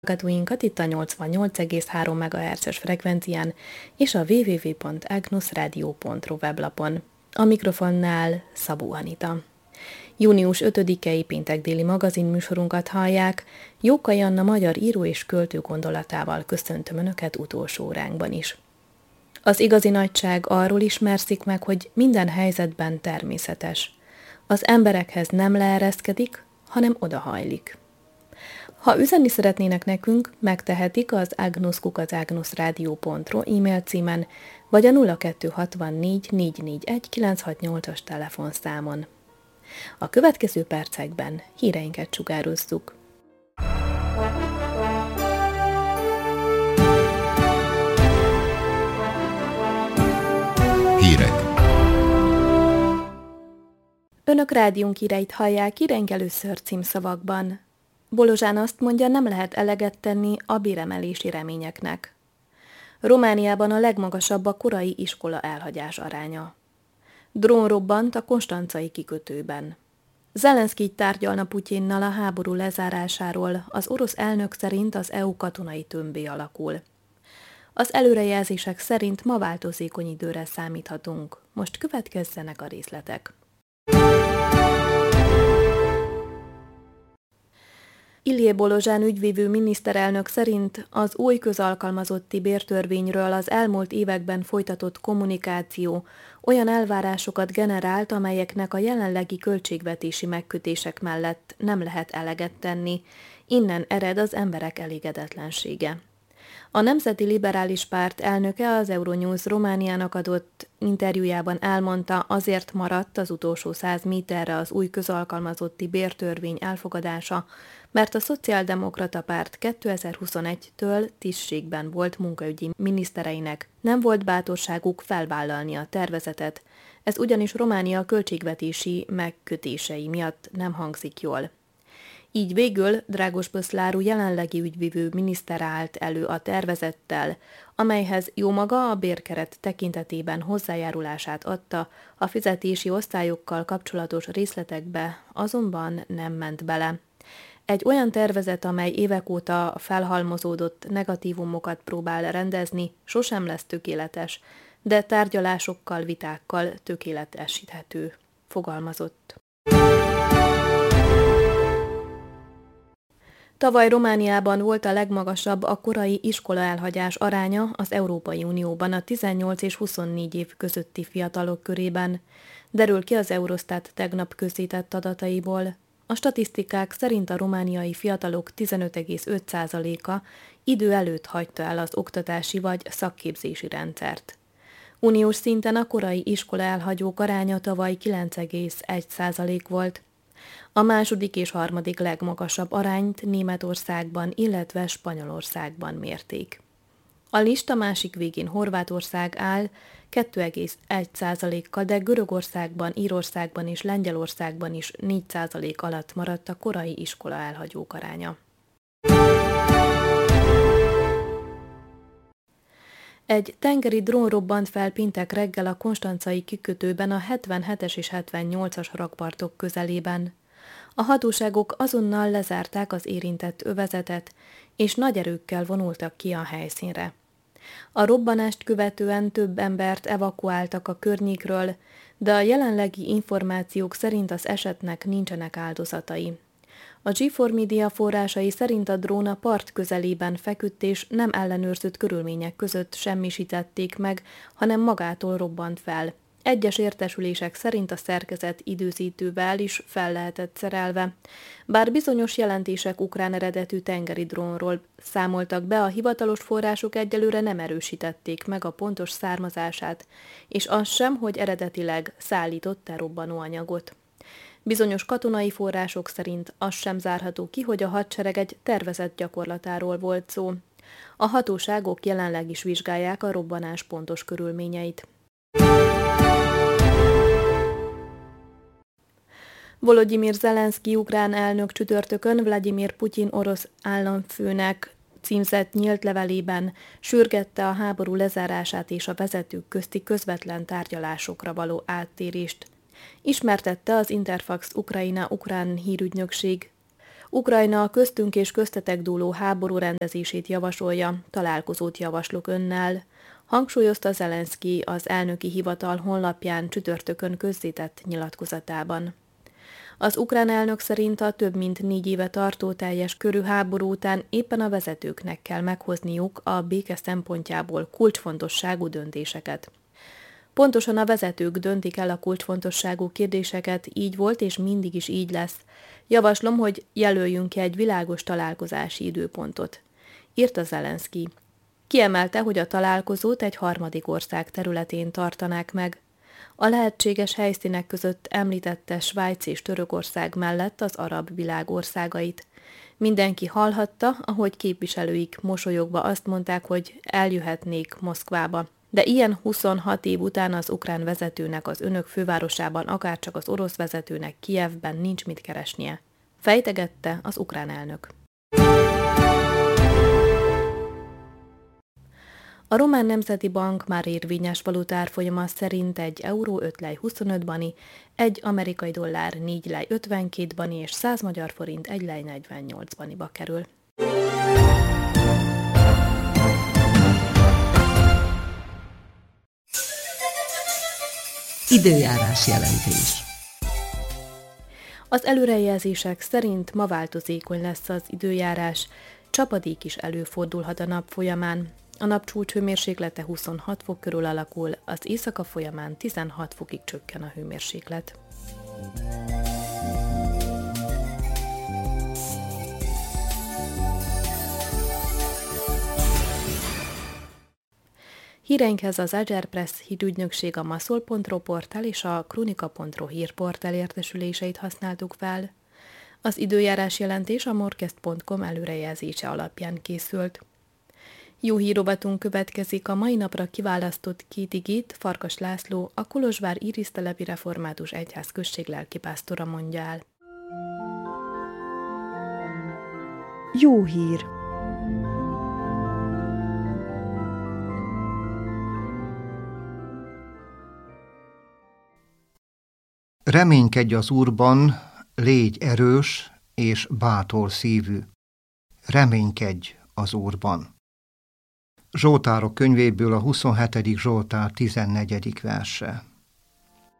Hallgatóinkat itt a 88,3 MHz-es frekvencián és a www.agnusradio.ru weblapon. A mikrofonnál Szabó Anita. Június 5-i péntek déli magazinműsorunkat hallják. Jókai Anna magyar író és költő gondolatával köszöntöm Önöket utolsó óránkban is. Az igazi nagyság arról ismerszik meg, hogy minden helyzetben természetes. Az emberekhez nem leereszkedik, hanem odahajlik. Ha üzenni szeretnének nekünk, megtehetik az agnus@agnusradio.ru e-mail címen, vagy a 0264 441 968-as telefonszámon. A következő percekben híreinket sugározzuk. Hírek. Önök rádiónk híreit hallják, híreink először címszavakban. Bolozsán azt mondja, nem lehet eleget tenni a béremelési reményeknek. Romániában a legmagasabb a korai iskola elhagyás aránya. Drón robbant a konstancai kikötőben. Zelenszky tárgyalna Putyinnal a háború lezárásáról, az orosz elnök szerint az EU katonai tömbbé alakul. Az előrejelzések szerint ma változékony időre számíthatunk. Most következzenek a részletek. Ilie Bolozsán ügyvívő miniszterelnök szerint az új közalkalmazotti bértörvényről az elmúlt években folytatott kommunikáció olyan elvárásokat generált, amelyeknek a jelenlegi költségvetési megkötések mellett nem lehet eleget tenni, innen ered az emberek elégedetlensége. A Nemzeti Liberális Párt elnöke az Euronews Romániának adott interjújában elmondta, azért maradt az utolsó 100 méterre az új közalkalmazotti bértörvény elfogadása, mert a Szociáldemokrata Párt 2021-től tisztségben volt munkaügyi minisztereinek. Nem volt bátorságuk felvállalni a tervezetet, ez ugyanis Románia költségvetési megkötései miatt nem hangzik jól. Így végül Dragos Boszláru jelenlegi ügyvivő miniszter állt elő a tervezettel, amelyhez jómaga a bérkeret tekintetében hozzájárulását adta, a fizetési osztályokkal kapcsolatos részletekbe azonban nem ment bele. Egy olyan tervezet, amely évek óta felhalmozódott negatívumokat próbál rendezni, sosem lesz tökéletes, de tárgyalásokkal, vitákkal tökéletesíthető, fogalmazott. Tavaly Romániában volt a legmagasabb a korai iskola elhagyás aránya az Európai Unióban a 18 és 24 év közötti fiatalok körében, derül ki az Eurostat tegnap közzétett adataiból. A statisztikák szerint a romániai fiatalok 15,5%-a idő előtt hagyta el az oktatási vagy szakképzési rendszert. Uniós szinten a korai iskola elhagyók aránya tavaly 9,1% volt. A második és harmadik legmagasabb arányt Németországban, illetve Spanyolországban mérték. A lista másik végén Horvátország áll 2,1%-kal, de Görögországban, Írországban és Lengyelországban is 4% alatt maradt a korai iskola elhagyók aránya. Egy tengeri drón robbant fel péntek reggel a konstancai kikötőben a 77-es és 78-as rakpartok közelében. A hatóságok azonnal lezárták az érintett övezetet, és nagy erőkkel vonultak ki a helyszínre. A robbanást követően több embert evakuáltak a környékről, de a jelenlegi információk szerint az esetnek nincsenek áldozatai. A G4 Media forrásai szerint a drón a part közelében feküdt és nem ellenőrzött körülmények között semmisítették meg, hanem magától robbant fel. Egyes értesülések szerint a szerkezet időzítővel is fel lehetett szerelve. Bár bizonyos jelentések ukrán eredetű tengeri drónról számoltak be, a hivatalos források egyelőre nem erősítették meg a pontos származását, és az sem, hogy eredetileg szállított-e robbanóanyagot. Bizonyos katonai források szerint az sem zárható ki, hogy a hadsereg egy tervezett gyakorlatáról volt szó. A hatóságok jelenleg is vizsgálják a robbanás pontos körülményeit. Volodymyr Zelenszky ukrán elnök csütörtökön Vladimir Putyin orosz államfőnek címzett nyílt levelében sürgette a háború lezárását és a vezetők közti közvetlen tárgyalásokra való áttérést. Ismertette az Interfax Ukrajna ukrán hírügynökség. Ukrajna a köztünk és köztetek dúló háború rendezését javasolja, találkozót javaslok önnel, hangsúlyozta Zelenszkij az elnöki hivatal honlapján csütörtökön közzétett nyilatkozatában. Az ukrán elnök szerint a több mint 4 éve tartó teljes körű háború után éppen a vezetőknek kell meghozniuk a béke szempontjából kulcsfontosságú döntéseket. Pontosan a vezetők döntik el a kulcsfontosságú kérdéseket, így volt és mindig is így lesz. Javaslom, hogy jelöljünk ki egy világos találkozási időpontot, írta Zelenszkij. Kiemelte, hogy a találkozót egy harmadik ország területén tartanák meg. A lehetséges helyszínek között említette Svájc és Törökország mellett az arab világ országait. Mindenki hallhatta, ahogy képviselőik mosolyogva azt mondták, hogy eljöhetnék Moszkvába. De ilyen 26 év után az ukrán vezetőnek az önök fővárosában, akárcsak az orosz vezetőnek Kijevben nincs mit keresnie, fejtegette az ukrán elnök. A Román Nemzeti Bank már érvényes valutárfolyama szerint egy euró 5 lej 25 bani, egy amerikai dollár 4 lej 52 bani és 100 magyar forint 1 lej 48 baniba kerül. Időjárás jelentés. Az előrejelzések szerint ma változékony lesz az időjárás, csapadék is előfordulhat a nap folyamán. A nap csúcshőmérséklete 26 fok körül alakul, az éjszaka folyamán 16 fokig csökken a hőmérséklet. Híreinkhez az Agerpress hírügynökség, a Maszol.ro portál és a Kronika.ro hírportál értesüléseit használtuk fel. Az időjárás jelentés a morkest.com előrejelzése alapján készült. Jó hírovatunk következik, a mai napra kiválasztott két igét Farkas László, a Kolozsvár Irisztelepi Református Egyház község lelkipásztora mondja el. Jó hír! Reménykedj az Úrban, légy erős és bátor szívű. Reménykedj az Úrban. Zsoltárok könyvéből a 27. Zsoltár 14. verse.